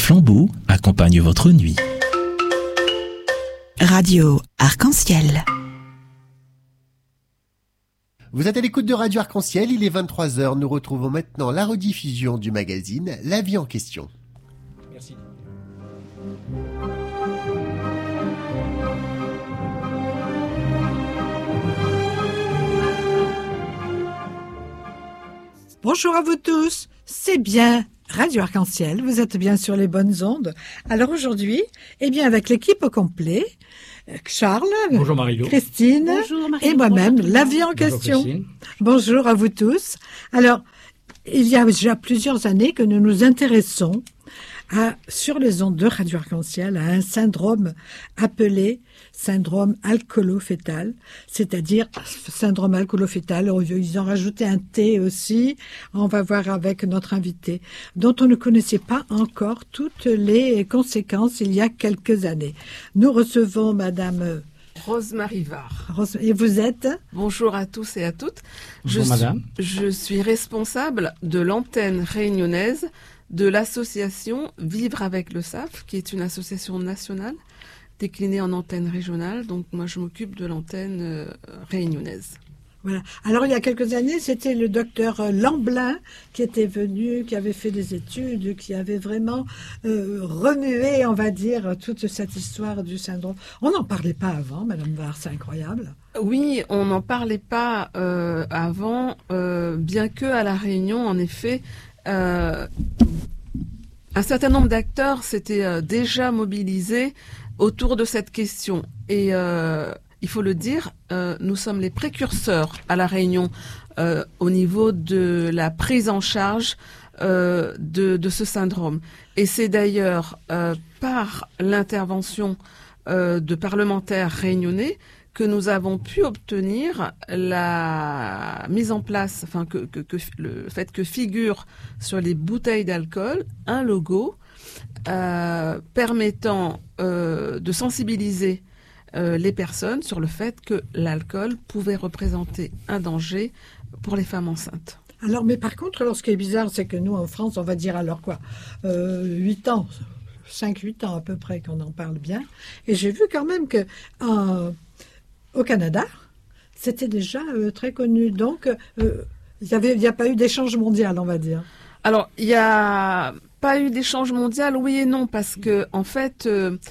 Flambeau accompagne votre nuit. Radio Arc-en-Ciel. Vous êtes à l'écoute de Radio Arc-en-Ciel, il est 23h. Nous retrouvons maintenant la rediffusion du magazine La vie en question. Merci. Bonjour à vous tous, c'est bien Radio Arc-en-Ciel, vous êtes bien sur les bonnes ondes. Alors aujourd'hui, avec l'équipe au complet, Charles, bonjour Marie-Lou, Christine et moi-même, La vie en question. Bonjour à vous tous. Alors, il y a déjà plusieurs années que nous nous intéressons sur les ondes de Radio Arc-en-Ciel à un syndrome appelé syndrome alcoolo-fœtal, c'est-à-dire syndrome alcoolo-fœtal, ils ont rajouté un T aussi, on va voir avec notre invité, dont on ne connaissait pas encore toutes les conséquences il y a quelques années. Nous recevons Madame Rose-Marie Var. Et vous êtes ? Bonjour à tous et à toutes. Bonjour madame. Je suis responsable de l'antenne réunionnaise de l'association Vivre avec le SAF, qui est une association nationale déclinée en antenne régionale. Donc moi, je m'occupe de l'antenne réunionnaise. Voilà. Alors, il y a quelques années, c'était le docteur Lamblin qui était venu, qui avait fait des études, qui avait vraiment remué, on va dire, toute cette histoire du syndrome. On n'en parlait pas avant, Madame Var, c'est incroyable. Oui, on n'en parlait pas avant, bien que à La Réunion, en effet, un certain nombre d'acteurs s'étaient déjà mobilisés autour de cette question. Et il faut le dire, nous sommes les précurseurs à La Réunion au niveau de la prise en charge de ce syndrome. Et c'est d'ailleurs par l'intervention de parlementaires réunionnais que nous avons pu obtenir la mise en place, le fait que figure sur les bouteilles d'alcool un logo permettant de sensibiliser les personnes sur le fait que l'alcool pouvait représenter un danger pour les femmes enceintes. Alors, mais par contre, alors ce qui est bizarre, c'est que nous, en France, on va dire alors quoi, 8 ans, 5-8 ans à peu près qu'on en parle bien. Et j'ai vu quand même que au Canada, c'était déjà très connu. Donc, il n'y a pas eu d'échange mondial, on va dire. Alors, il n'y a pas eu d'échange mondial, oui et non, parce que en fait,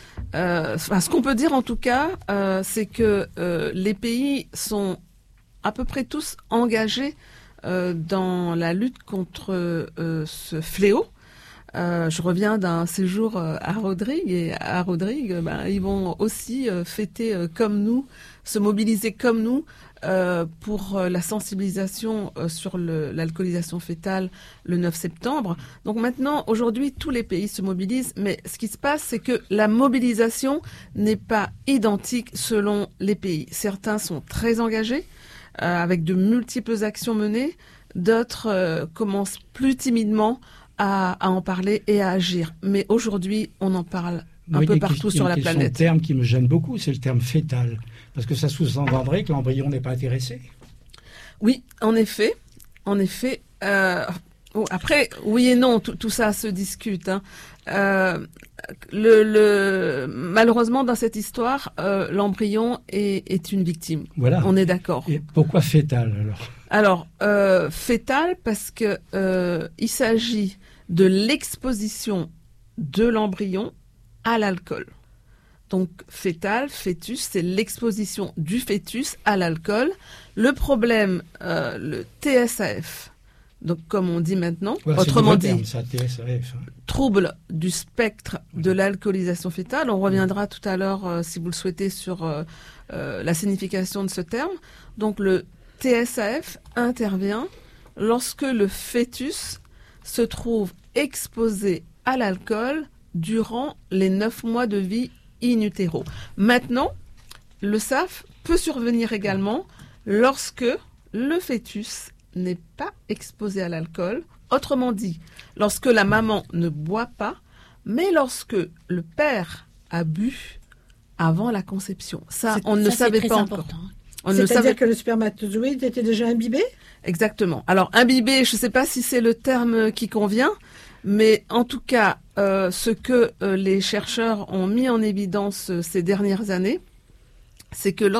ce qu'on peut dire en tout cas, c'est que les pays sont à peu près tous engagés dans la lutte contre ce fléau. Je reviens d'un séjour à Rodrigue, et à Rodrigue, ils vont aussi fêter comme nous, se mobiliser comme nous pour la sensibilisation sur l'alcoolisation fœtale le 9 septembre. Donc maintenant, aujourd'hui, tous les pays se mobilisent, mais ce qui se passe, c'est que la mobilisation n'est pas identique selon les pays. Certains sont très engagés, avec de multiples actions menées, d'autres commencent plus timidement à en parler et à agir. Mais aujourd'hui, on en parle un peu partout sur la planète. Un terme qui me gêne beaucoup, c'est le terme fœtal. Parce que ça sous-entendrait que l'embryon n'est pas intéressé. Oui, en effet. Après, oui et non, tout ça se discute. Malheureusement, dans cette histoire, l'embryon est une victime. Voilà. On est d'accord. Et pourquoi fœtal alors ? Alors, fœtal parce que il s'agit de l'exposition de l'embryon à l'alcool. Donc, fœtal, fœtus, c'est l'exposition du fœtus à l'alcool. Le problème, le TSAF, donc comme on dit maintenant, autrement dit, trouble du spectre de l'alcoolisation fœtale. On reviendra tout à l'heure, si vous le souhaitez, sur la signification de ce terme. Donc, le TSAF intervient lorsque le fœtus se trouve exposé à l'alcool durant les 9 mois de vie in utero. Maintenant, le SAF peut survenir également lorsque le fœtus n'est pas exposé à l'alcool. Autrement dit, lorsque la maman ne boit pas, mais lorsque le père a bu avant la conception. Ça, on ne savait pas encore. C'est-à-dire que le spermatozoïde était déjà imbibé ? Exactement. Alors, imbibé, je ne sais pas si c'est le terme qui convient, Mais en tout cas, ce que les chercheurs ont mis en évidence ces dernières années, c'est que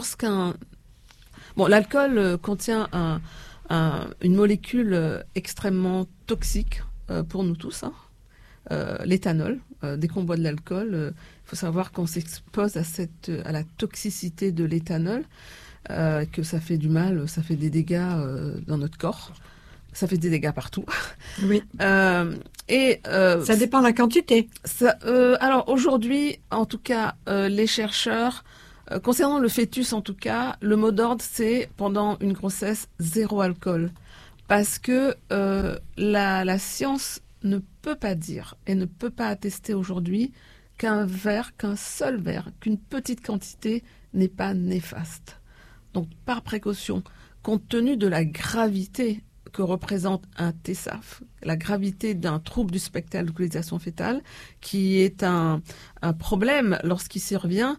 l'alcool contient une molécule extrêmement toxique pour nous tous, l'éthanol. Dès qu'on boit de l'alcool, il faut savoir qu'on s'expose à la toxicité de l'éthanol, que ça fait du mal, ça fait des dégâts dans notre corps. Ça fait des dégâts partout. Oui. Ça dépend de la quantité. Alors aujourd'hui, en tout cas, les chercheurs, concernant le fœtus en tout cas, le mot d'ordre c'est pendant une grossesse 0 alcool. Parce que la science ne peut pas dire et ne peut pas attester aujourd'hui qu'un seul verre, qu'une petite quantité n'est pas néfaste. Donc par précaution, compte tenu de la gravité que représente un TSAF, la gravité d'un trouble du spectre d'alcoolisation fœtale, qui est un problème lorsqu'il survient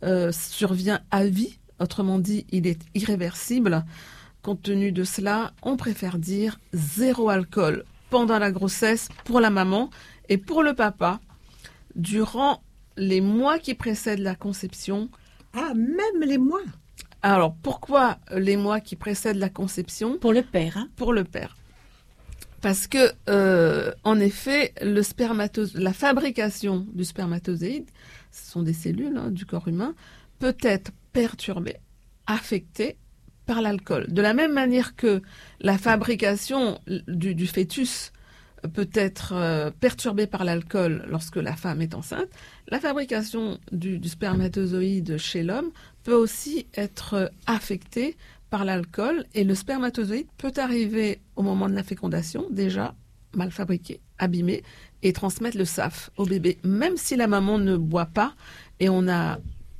à vie, autrement dit, il est irréversible. Compte tenu de cela, on préfère dire 0 alcool pendant la grossesse pour la maman et pour le papa, durant les mois qui précèdent la conception. Ah, même les mois. Alors, pourquoi les mois qui précèdent la conception ? Pour le père. Hein ? Pour le père. Parce que, en effet, la fabrication du spermatozoïde, ce sont des cellules du corps humain, peut être perturbée, affectée par l'alcool. De la même manière que la fabrication du fœtus peut être perturbée par l'alcool lorsque la femme est enceinte, la fabrication du spermatozoïde chez l'homme peut aussi être affectée par l'alcool et le spermatozoïde peut arriver au moment de la fécondation déjà mal fabriqué, abîmé et transmettre le SAF au bébé, même si la maman ne boit pas. Et on a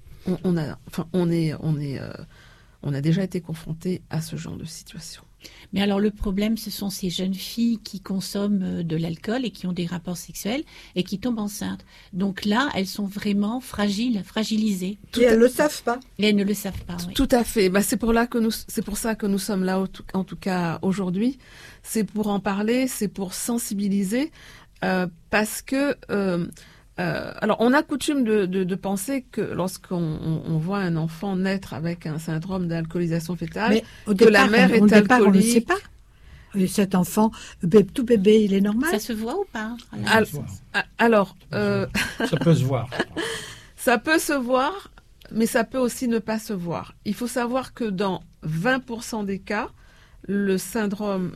déjà été confronté à ce genre de situation. Mais alors le problème, ce sont ces jeunes filles qui consomment de l'alcool et qui ont des rapports sexuels et qui tombent enceintes. Donc là, elles sont vraiment fragilisées. Et elles ne le savent pas. Et elles ne le savent pas, oui. Tout à fait. C'est pour ça que nous sommes là, en tout cas aujourd'hui. C'est pour en parler, c'est pour sensibiliser, parce que... alors, on a coutume de penser que lorsqu'on voit un enfant naître avec un syndrome d'alcoolisation fœtale, la mère est alcoolique. On ne le sait pas. Et cet enfant, tout bébé, il est normal. Ça se voit ou pas ? Alors, ça peut se voir. Ça peut se voir, mais ça peut aussi ne pas se voir. Il faut savoir que dans 20% des cas, le syndrome,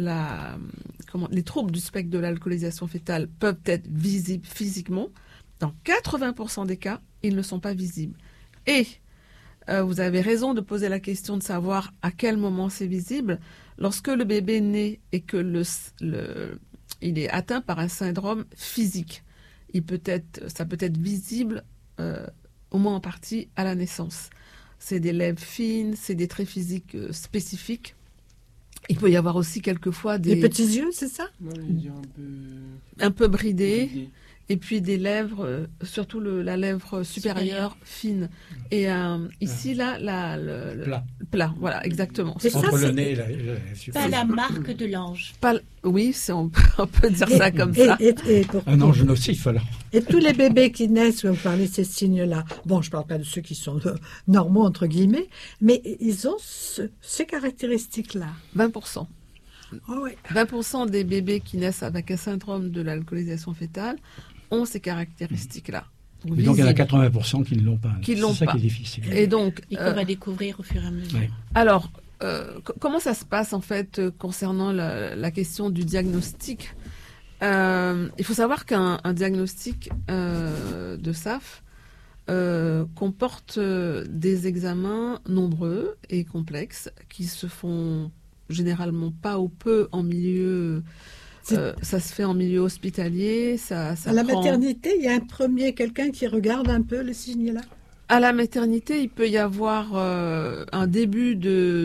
les troubles du spectre de l'alcoolisation fœtale peuvent être visibles physiquement. Dans 80% des cas, ils ne sont pas visibles. Et vous avez raison de poser la question de savoir à quel moment c'est visible. Lorsque le bébé naît et que il est atteint par un syndrome physique, ça peut être visible au moins en partie à la naissance. C'est des lèvres fines, c'est des traits physiques spécifiques. Il peut y avoir aussi quelquefois des petits yeux, c'est ça ? Les yeux un peu bridés. Et puis des lèvres, surtout la lèvre supérieure fine. Et ici, le plat, voilà, exactement. C'est entre le nez et la pas la marque de l'ange. Oui, on peut dire ça comme ça. Un ange nocif, alors. Et tous les bébés qui naissent, vous parlez de ces signes-là. Bon, je ne parle pas de ceux qui sont normaux, entre guillemets, mais ils ont ces caractéristiques-là. 20%. Oh oui. 20% des bébés qui naissent avec un syndrome de l'alcoolisation fœtale ont ces caractéristiques-là. Et donc, il y en a 80% qui ne l'ont pas. C'est ça qui est difficile. Et donc, qu'on va découvrir au fur et à mesure. Oui. Alors, comment ça se passe, en fait, concernant la question du diagnostic ? Il faut savoir qu'un diagnostic de SAF comporte des examens nombreux et complexes qui se font généralement pas ou peu en milieu... ça se fait en milieu hospitalier. À la maternité, il y a quelqu'un qui regarde un peu le signe-là. À la maternité, il peut y avoir un début de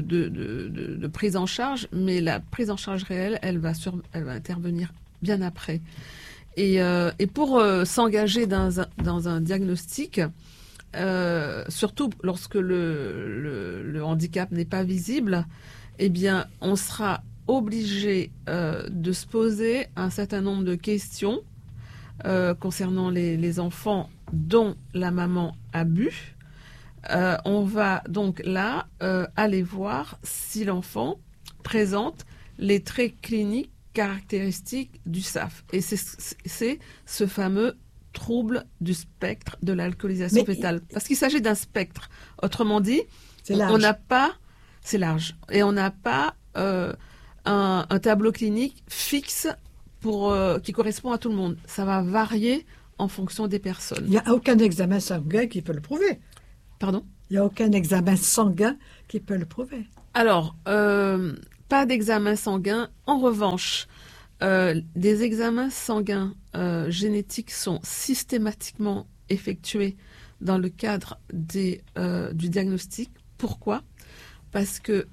prise en charge, mais la prise en charge réelle, elle va intervenir bien après. Et pour s'engager dans un diagnostic, surtout lorsque le handicap n'est pas visible, eh bien, on sera obligés de se poser un certain nombre de questions concernant les enfants dont la maman a bu. On va donc là aller voir si l'enfant présente les traits cliniques caractéristiques du SAF. Et c'est ce fameux trouble du spectre de l'alcoolisation fétale. Parce qu'il s'agit d'un spectre. Autrement dit, on n'a pas... C'est large. Et on n'a pas un tableau clinique fixe qui correspond à tout le monde. Ça va varier en fonction des personnes. Il n'y a aucun examen sanguin qui peut le prouver. Pardon ? Il n'y a aucun examen sanguin qui peut le prouver. Alors, pas d'examen sanguin. En revanche, des examens sanguins génétiques sont systématiquement effectués dans le cadre du diagnostic. Pourquoi ? Parce que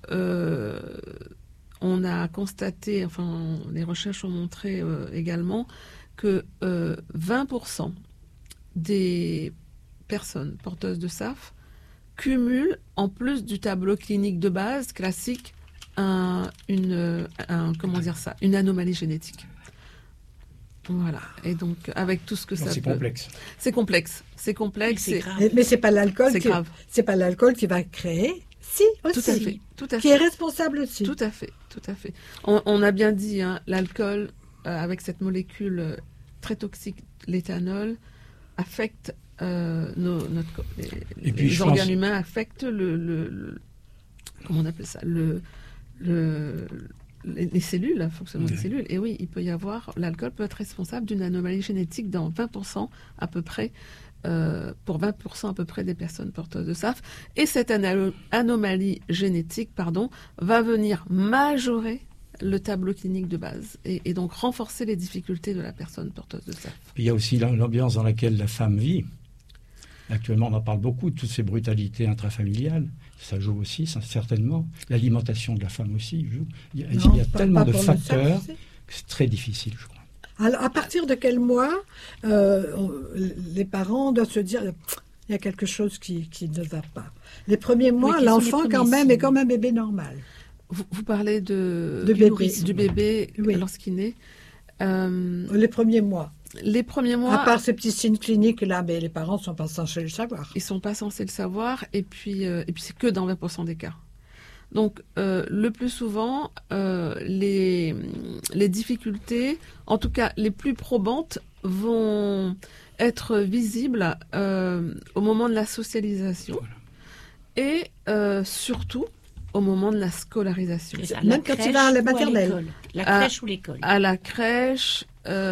on a constaté, enfin les recherches ont montré également que 20% des personnes porteuses de SAF cumulent, en plus du tableau clinique de base classique, une anomalie génétique. Voilà. Et donc, avec tout ce que ça c'est peut... complexe. C'est complexe. C'est complexe. C'est grave. Mais c'est pas l'alcool C'est grave. C'est pas l'alcool qui va créer. Si, aussi. Tout à fait. Tout à fait. Qui est responsable aussi. Tout à fait. Tout à fait. On a bien dit, hein, l'alcool, avec cette molécule très toxique, l'éthanol, affecte les organes humains, affecte comment on appelle ça, les cellules, le fonctionnement des cellules. Et oui, il peut y avoir, l'alcool peut être responsable d'une anomalie génétique dans 20% à peu près, pour 20% à peu près des personnes porteuses de SAF. Et cette anomalie génétique, va venir majorer le tableau clinique de base et donc renforcer les difficultés de la personne porteuse de SAF. Il y a aussi l'ambiance dans laquelle la femme vit. Actuellement, on en parle beaucoup, de toutes ces brutalités intrafamiliales. Ça joue aussi, certainement. L'alimentation de la femme aussi joue. Il y a tellement de facteurs que c'est très difficile, je crois. Alors, à partir de quel mois les parents doivent se dire il y a quelque chose qui ne va pas? Les premiers mois, l'enfant quand même est comme un bébé normal. Vous parlez du bébé oui. Lorsqu'il naît. Les premiers mois. Les premiers mois. À part ces petits signes cliniques là, mais les parents ne sont pas censés le savoir. Ils ne sont pas censés le savoir, et puis c'est que dans 20% des cas. Donc, le plus souvent, les difficultés, en tout cas les plus probantes, vont être visibles au moment de la socialisation et surtout au moment de la scolarisation. Même quand il va à la maternelle. La crèche ou l'école. À la crèche,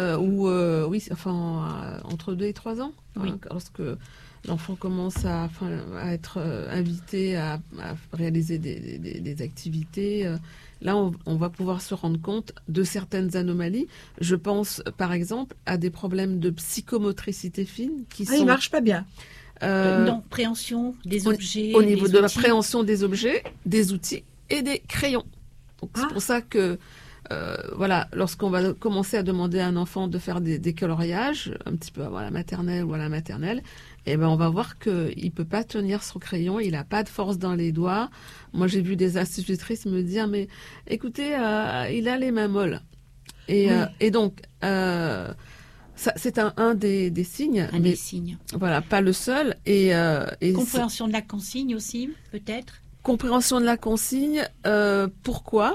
entre 2 et 3 ans. Oui. Hein, lorsque l'enfant commence à être invité à réaliser des activités. Là, on va pouvoir se rendre compte de certaines anomalies. Je pense, par exemple, à des problèmes de psychomotricité fine qui sont... ils ne marchent pas bien. Non, préhension des objets. Au niveau de la préhension des objets, des outils et des crayons. Donc, c'est pour ça que... lorsqu'on va commencer à demander à un enfant de faire des coloriages, un petit peu avant la maternelle ou à la maternelle, on va voir qu'il ne peut pas tenir son crayon, il n'a pas de force dans les doigts. Moi, j'ai vu des institutrices me dire, mais écoutez, il a les mains molles. Et donc, c'est un des signes. Des signes. Voilà, pas le seul. Compréhension de la consigne aussi, peut-être. Compréhension de la consigne, pourquoi ?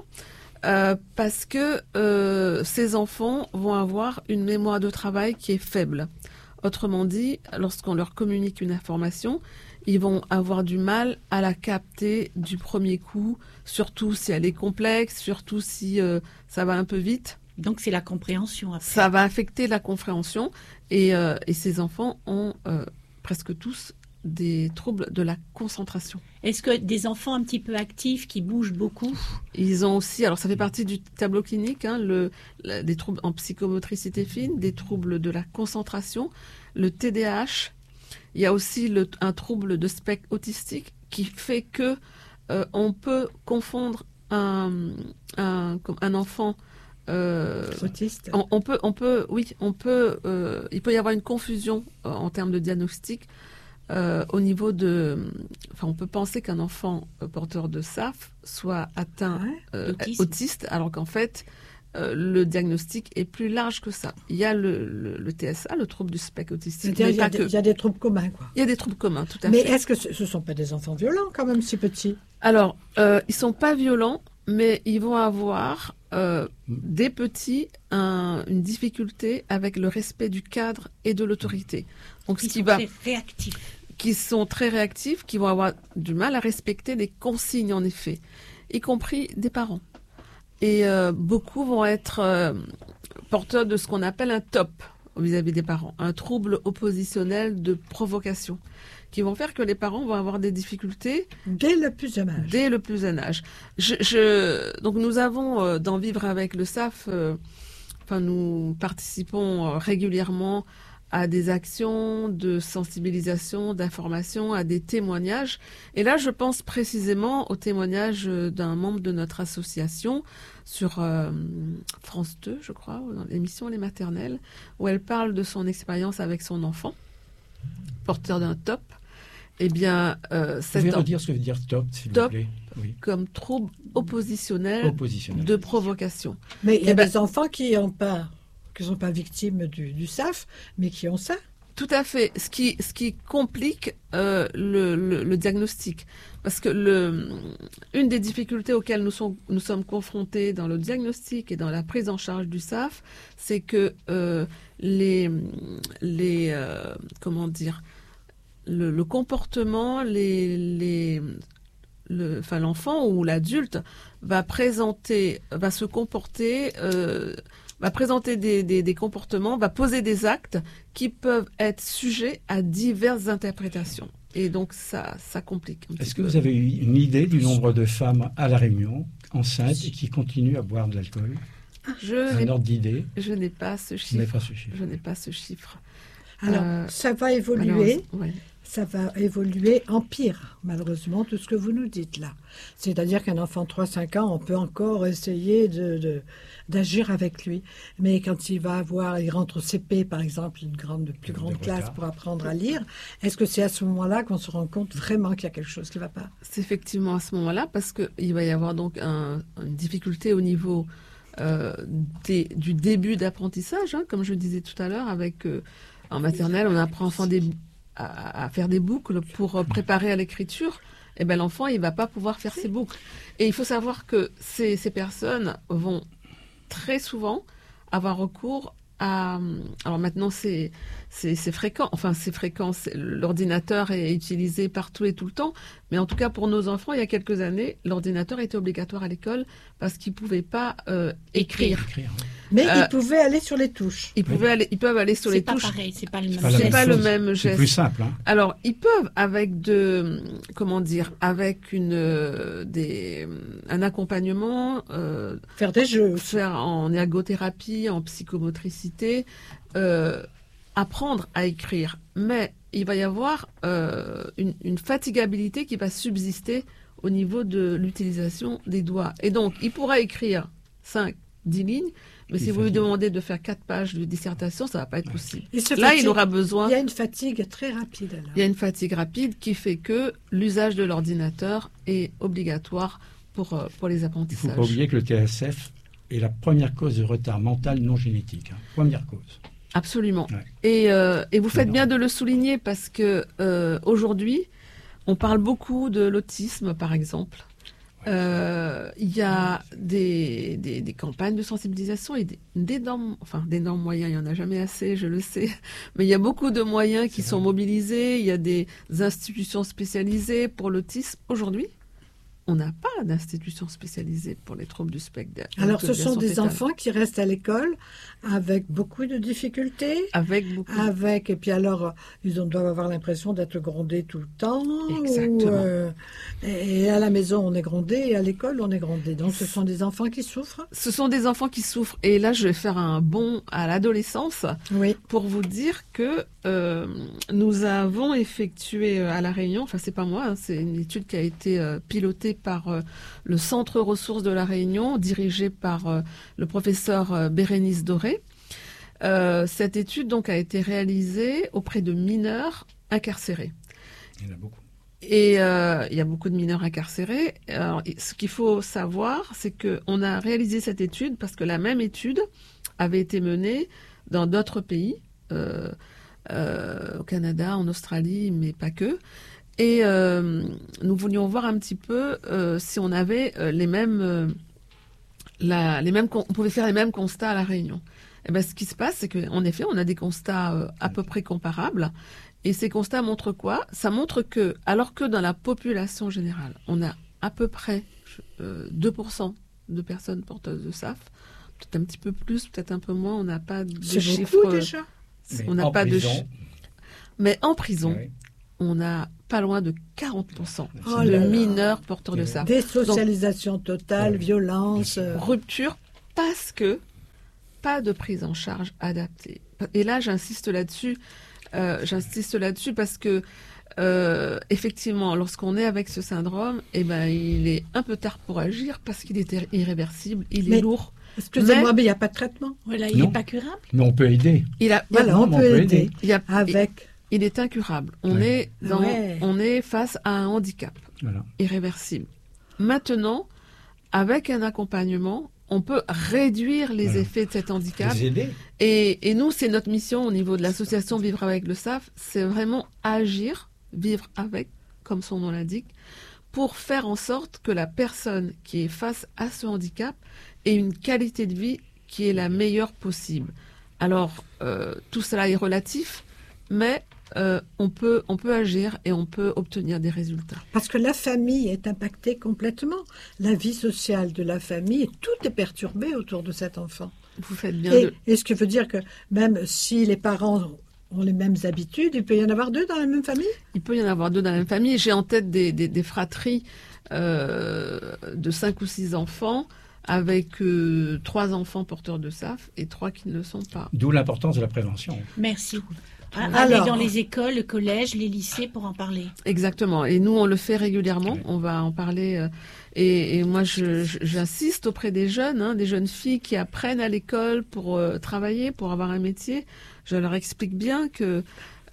Parce que ces enfants vont avoir une mémoire de travail qui est faible. Autrement dit, lorsqu'on leur communique une information, ils vont avoir du mal à la capter du premier coup, surtout si elle est complexe, surtout si ça va un peu vite. Donc c'est la compréhension. Après. Ça va affecter la compréhension et ces enfants ont presque tous des troubles de la concentration. Est-ce que des enfants un petit peu actifs qui bougent beaucoup? Ils ont aussi, alors ça fait partie du tableau clinique, des troubles en psychomotricité fine, des troubles de la concentration, le TDAH. Il y a aussi un trouble de spectre autistique qui fait que on peut confondre un enfant autiste. Il peut y avoir une confusion en termes de diagnostic. au niveau de... Enfin, on peut penser qu'un enfant porteur de SAF soit atteint autiste, alors qu'en fait, le diagnostic est plus large que ça. Il y a le TSA, le trouble du spectre autistique. Il y a des troubles communs, quoi. Il y a des troubles communs, tout à fait. Mais est-ce que ce ne sont pas des enfants violents, quand même, si petits? Alors, ils ne sont pas violents, mais ils vont avoir, des petits, une difficulté avec le respect du cadre et de l'autorité. Donc, très réactifs. Qui sont très réactifs, qui vont avoir du mal à respecter les consignes, en effet, y compris des parents. Et beaucoup vont être porteurs de ce qu'on appelle un TOP vis-à-vis des parents, un trouble oppositionnel de provocation, qui vont faire que les parents vont avoir des difficultés dès le plus jeune âge. Dès le plus jeune âge. Donc nous avons dans Vivre avec le SAF, nous participons régulièrement à des actions de sensibilisation, d'information, à des témoignages. Et là, je pense précisément au témoignage d'un membre de notre association sur France 2, je crois, dans l'émission Les Maternelles, où elle parle de son expérience avec son enfant, porteur d'un TOP. Eh bien, vous pouvez redire ce que veut dire TOP, s'il vous plaît? Oui. Comme trouble oppositionnel de provocation. Mais il y a des enfants qui ne sont pas victimes du SAF, mais qui ont ça. Tout à fait. Ce qui complique le diagnostic. Parce que une des difficultés auxquelles nous sommes confrontés dans le diagnostic et dans la prise en charge du SAF, c'est que le comportement, l'enfant ou l'adulte va se comporter, va présenter des comportements, va poser des actes qui peuvent être sujets à diverses interprétations. Et donc ça complique. Est-ce que vous avez eu une idée du nombre de femmes à La Réunion, enceintes, et qui continuent à boire de l'alcool? Un ordre d'idée? Je n'ai pas ce chiffre. Je n'ai pas ce chiffre. Alors, ça va évoluer. Ça va évoluer en pire, malheureusement, tout ce que vous nous dites là. C'est-à-dire qu'un enfant de 3-5 ans, on peut encore essayer d'agir avec lui. Mais quand il rentre au CP, par exemple, plus grande classe pour apprendre à lire, est-ce que c'est à ce moment-là qu'on se rend compte vraiment qu'il y a quelque chose qui ne va pas? C'est effectivement à ce moment-là, parce qu'il va y avoir donc une difficulté au niveau du début d'apprentissage, comme je disais tout à l'heure, avec en maternelle, on apprend à faire des boucles pour préparer à l'écriture. Eh ben l'enfant, il va pas pouvoir faire ses boucles. Et il faut savoir que ces personnes vont très souvent avoir recours à... Alors maintenant, c'est fréquent. Enfin, c'est fréquent. L'ordinateur est utilisé partout et tout le temps. Mais en tout cas, pour nos enfants, il y a quelques années, l'ordinateur était obligatoire à l'école parce qu'ils pouvaient pas écrire. Mais ils pouvaient aller sur les touches. Ils peuvent aller sur les touches. C'est pas pareil, c'est pas le même geste. C'est pas le même geste. C'est plus simple. Alors, ils peuvent avec un accompagnement, faire des jeux, faire en ergothérapie, en psychomotricité, apprendre à écrire. Mais il va y avoir une fatigabilité qui va subsister au niveau de l'utilisation des doigts. Et donc, il pourra écrire 5-10 lignes, mais si vous lui demandez de faire 4 pages de dissertation, ça ne va pas être possible. Là, il aura besoin... Il y a une fatigue très rapide. Alors. Il y a une fatigue rapide qui fait que l'usage de l'ordinateur est obligatoire pour les apprentissages. Il ne faut pas oublier que le TSF est la première cause de retard mental non génétique. Première cause. Absolument. Ouais. Et vous faites bien de le souligner parce que aujourd'hui, on parle beaucoup de l'autisme, par exemple. Il y a des campagnes de sensibilisation et d'énormes moyens. Il n'y en a jamais assez, je le sais. Mais il y a beaucoup de moyens qui sont mobilisés. Il y a des institutions spécialisées pour l'autisme. Aujourd'hui, on n'a pas d'institution spécialisée pour les troubles du spectre. Alors, ce sont des enfants qui restent à l'école avec beaucoup de difficultés. Et puis alors, ils doivent avoir l'impression d'être grondés tout le temps. Exactement. Et à la maison, on est grondé, et à l'école, on est grondé. Donc, ce sont des enfants qui souffrent. Ce sont des enfants qui souffrent. Et là, je vais faire un bond à l'adolescence pour vous dire que nous avons effectué à La Réunion, enfin, c'est pas moi, c'est une étude qui a été pilotée par le Centre ressources de La Réunion, dirigé par le professeur Bérénice Doré. Cette étude donc a été réalisée auprès de mineurs incarcérés. Il y en a beaucoup. Et il y a beaucoup de mineurs incarcérés. Alors, ce qu'il faut savoir, c'est qu'on a réalisé cette étude parce que la même étude avait été menée dans d'autres pays, au Canada, en Australie, mais pas que. Et nous voulions voir un petit peu si on avait on pouvait faire les mêmes constats à La Réunion. Et ben, ce qui se passe, c'est qu'en effet, on a des constats à peu près comparables. Et ces constats montrent quoi? Ça montre que, alors que dans la population générale, on a à peu près 2% de personnes porteuses de SAF, peut-être un petit peu plus, peut-être un peu moins, on n'a pas de chiffres. Beaucoup déjà. On n'a pas de chiffres. Mais en prison, on a pas loin de 40% de mineurs porteurs de SAF. Désocialisation totale, violence. Rupture, parce que pas de prise en charge adaptée. Et là, j'insiste là-dessus parce que effectivement, lorsqu'on est avec ce syndrome, il est un peu tard pour agir parce qu'il est irréversible, il est lourd. Excusez-moi, mais il n'y a pas de traitement. Voilà, il n'est pas curable. Mais on peut aider. On peut aider. Il est incurable. On est face à un handicap irréversible. Maintenant, avec un accompagnement, on peut réduire les effets de cet handicap. Les aider. Et nous, c'est notre mission au niveau de l'association Vivre avec le SAF, c'est vraiment agir, vivre avec, comme son nom l'indique, pour faire en sorte que la personne qui est face à ce handicap ait une qualité de vie qui est la meilleure possible. Alors, tout cela est relatif, mais on peut agir et on peut obtenir des résultats. Parce que la famille est impactée complètement. La vie sociale de la famille, tout est perturbé autour de cet enfant. Vous faites bien. Et ce qui veut dire que même si les parents ont les mêmes habitudes, il peut y en avoir deux dans la même famille? Il peut y en avoir deux dans la même famille. J'ai en tête des fratries de 5 ou 6 enfants avec 3 enfants porteurs de SAF et 3 qui ne le sont pas. D'où l'importance de la prévention. Merci. Aller dans les écoles, le collège, les lycées pour en parler. Exactement. Et nous, on le fait régulièrement. On va en parler. Et moi, j'insiste auprès des jeunes filles qui apprennent à l'école pour travailler, pour avoir un métier. Je leur explique bien que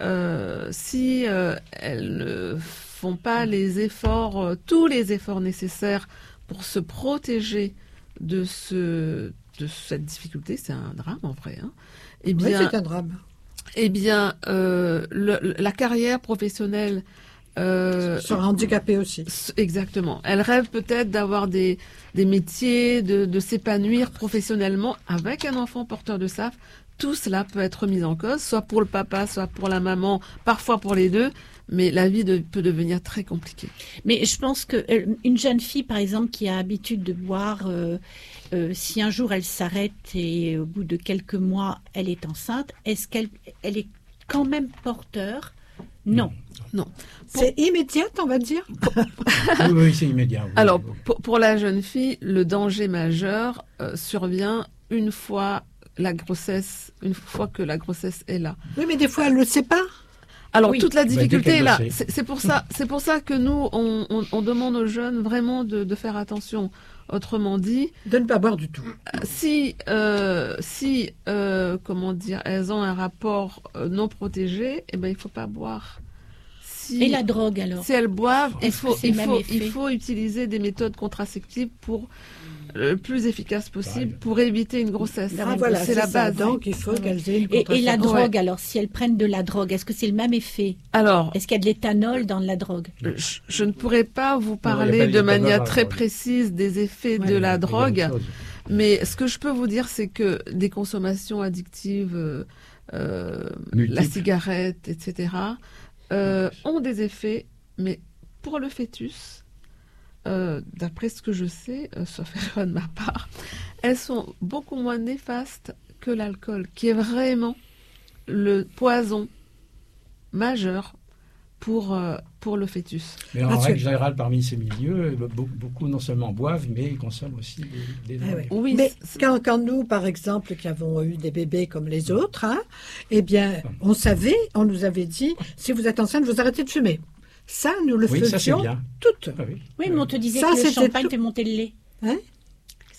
si elles ne font pas les efforts, tous les efforts nécessaires pour se protéger de cette difficulté, c'est un drame en vrai. Oui, c'est un drame. Eh bien, la carrière professionnelle sera handicapée aussi. Exactement. Elle rêve peut-être d'avoir des métiers, de s'épanouir professionnellement avec un enfant porteur de SAF. Tout cela peut être mis en cause, soit pour le papa, soit pour la maman, parfois pour les deux. Mais la vie peut devenir très compliquée. Mais je pense qu'une jeune fille, par exemple, qui a l'habitude de boire, si un jour elle s'arrête et au bout de quelques mois, elle est enceinte, est-ce qu'elle est quand même porteur? Non. C'est immédiat, on va dire. Oui, c'est immédiat. Oui. Alors, pour la jeune fille, le danger majeur survient une fois que la grossesse est là. Oui, mais des fois, elle ne le sait pas. Alors, toute la difficulté est là. C'est pour ça que nous, on demande aux jeunes vraiment de faire attention. Autrement dit... De ne pas boire du tout. Si elles ont un rapport non protégé, il ne faut pas boire. Et la drogue, alors? Si elles boivent, il faut utiliser des méthodes contraceptives le plus efficace possible pour éviter une grossesse. C'est la base. Donc, il faut qu'elles aient une contraception. Et la drogue, alors, si elles prennent de la drogue, est-ce que c'est le même effet? Alors, est-ce qu'il y a de l'éthanol dans la drogue? Je ne pourrais pas vous parler de manière très précise des effets de la drogue, mais ce que je peux vous dire, c'est que des consommations addictives, la cigarette, etc., ont des effets, mais pour le fœtus, d'après ce que je sais, sauf erreur de ma part, elles sont beaucoup moins néfastes que l'alcool, qui est vraiment le poison majeur pour le fœtus. Mais en règle générale, parmi ces milieux, beaucoup non seulement boivent, mais ils consomment aussi des drogues. Oui, mais quand nous, par exemple, qui avons eu des bébés comme les autres, eh bien, on nous avait dit, si vous êtes enceinte, vous arrêtez de fumer. Ça, nous le faisions toutes. Oui, mais on te disait que le champagne fait monter le lait.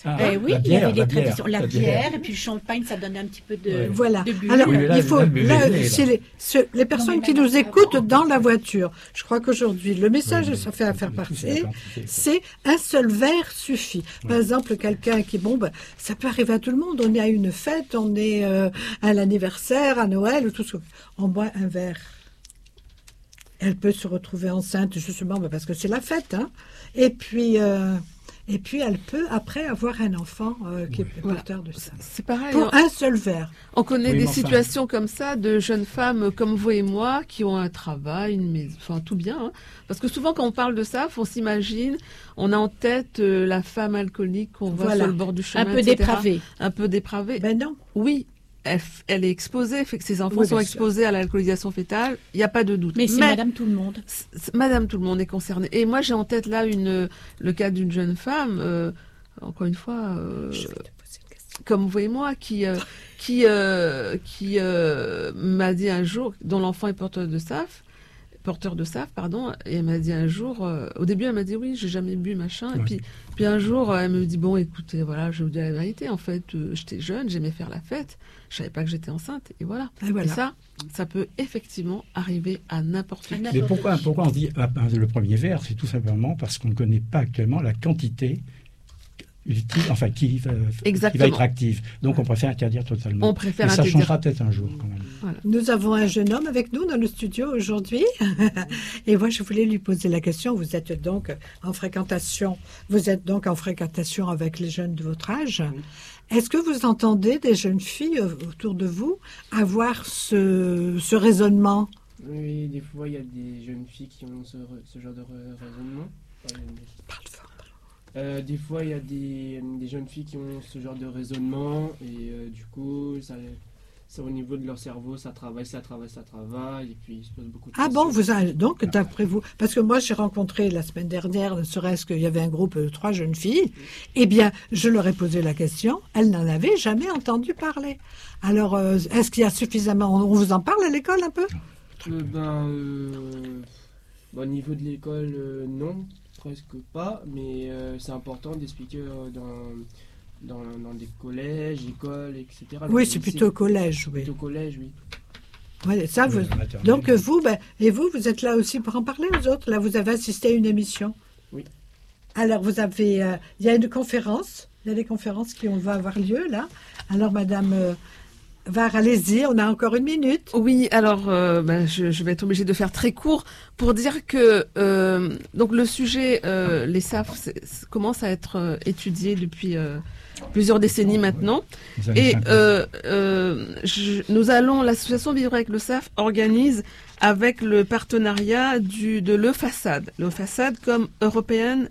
Oui, il y avait des traditions. La bière et puis le champagne, ça donne un petit peu de... Voilà. De alors, il faut... les personnes qui nous écoutent dans la voiture, je crois qu'aujourd'hui, le message, ça fait à faire passer, c'est un seul verre suffit. Par exemple, quelqu'un qui... ça peut arriver à tout le monde. On est à une fête, on est à l'anniversaire, à Noël, ou tout ce... On boit un verre. Elle peut se retrouver enceinte, justement, parce que c'est la fête. Hein. Et puis, elle peut, après, avoir un enfant qui est porteur de ça. C'est pareil. Pour un seul verre. On connaît des situations comme ça de jeunes femmes comme vous et moi qui ont un travail, une maison, enfin tout bien. Hein. Parce que souvent, quand on parle de ça, on s'imagine, on a en tête la femme alcoolique qu'on voit sur le bord du chemin, un peu dépravée. Un peu dépravée. Ben non. Oui. Elle est exposée, fait que ses enfants sont exposés à l'alcoolisation fétale, il n'y a pas de doute. Mais c'est Madame tout le monde. Madame tout le monde est concernée. Et moi, j'ai en tête là le cas d'une jeune femme, encore une fois, comme vous et moi, qui m'a dit un jour, dont l'enfant est porteur de SAF, et elle m'a dit un jour, au début elle m'a dit oui, j'ai jamais bu machin, et puis un jour elle me dit bon écoutez, voilà, je vais vous dire la vérité, en fait j'étais jeune, j'aimais faire la fête, je savais pas que j'étais enceinte, et voilà. Et ça peut effectivement arriver à n'importe qui. Mais pourquoi on dit le premier verre, c'est tout simplement parce qu'on ne connaît pas actuellement la quantité qui va être active. Donc on préfère interdire totalement. Mais ça changera peut-être un jour quand même. Voilà. Nous avons un jeune homme avec nous dans le studio aujourd'hui. Et moi, je voulais lui poser la question. Vous êtes donc en fréquentation avec les jeunes de votre âge. Oui. Est-ce que vous entendez des jeunes filles autour de vous avoir ce raisonnement? Oui, des fois, il y a des jeunes filles qui ont ce genre de raisonnement. Parle fort. Des fois, il y a des jeunes filles qui ont ce genre de raisonnement et du coup, ça au niveau de leur cerveau, ça travaille et puis ils se posent beaucoup de questions. Ah bon, donc d'après vous, parce que moi j'ai rencontré la semaine dernière, ne serait-ce qu'il y avait un groupe de 3 jeunes filles, eh bien je leur ai posé la question, elles n'en avaient jamais entendu parler. Alors, est-ce qu'il y a suffisamment, on vous en parle à l'école un peu? Au niveau de l'école, non. Presque pas, mais c'est important d'expliquer dans des collèges, écoles, etc. Oui, c'est plutôt collège, oui. Plutôt collège, oui. Ouais, ça, donc vous, vous êtes là aussi pour en parler aux autres. Là, vous avez assisté à une émission. Oui. Alors, vous avez, il y a une conférence, il y a des conférences qui vont avoir lieu là. Alors, Madame Var, allez-y, on a encore 1 minute. Oui, alors je vais être obligée de faire très court pour dire que donc le sujet, les SAF commence à être étudié depuis plusieurs décennies maintenant. Et l'association Vivre avec le SAF organise avec le partenariat de l'EFASAD. L'EFASAD comme European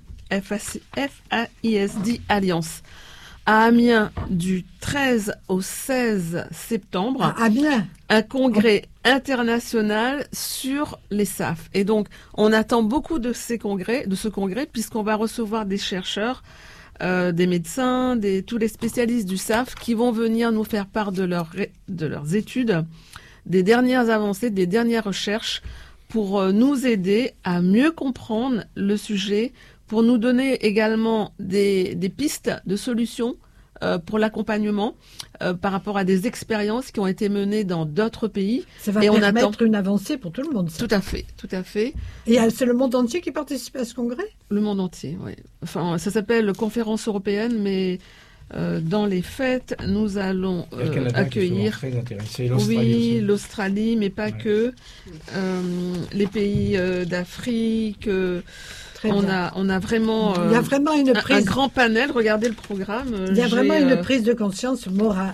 FAISD Alliance. À Amiens, du 13 au 16 septembre, un congrès international sur les SAF. Et donc, on attend beaucoup de ce congrès, puisqu'on va recevoir des chercheurs, des médecins, tous les spécialistes du SAF qui vont venir nous faire part de leurs études, des dernières avancées, des dernières recherches pour nous aider à mieux comprendre le sujet, pour nous donner également des pistes de solutions pour l'accompagnement par rapport à des expériences qui ont été menées dans d'autres pays. Ça va permettre une avancée pour tout le monde. Ça. Tout à fait. Et c'est le monde entier qui participe à ce congrès? Le monde entier, oui. Enfin, ça s'appelle Conférence européenne, mais dans les fêtes, nous allons accueillir l'Australie, mais pas que, les pays d'Afrique. On a vraiment, il y a vraiment un grand panel. Regardez le programme. Il y a vraiment une prise de conscience mondiale.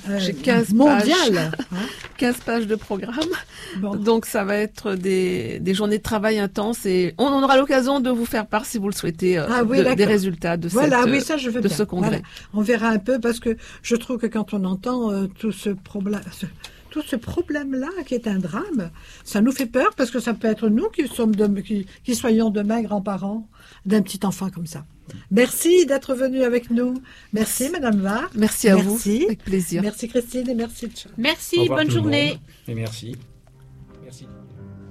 15 pages de programme. Bon. Donc ça va être des journées de travail intenses et on aura l'occasion de vous faire part, si vous le souhaitez, des résultats de ce congrès. Voilà. On verra un peu parce que je trouve que quand on entend tout ce problème-là, qui est un drame, ça nous fait peur parce que ça peut être nous qui soyons demain grands-parents d'un petit enfant comme ça. Merci d'être venu avec nous. Merci, Madame Var. Merci à vous. Avec plaisir. Merci, Christine, et merci, Charles. Merci, bonne journée. Et merci. Merci.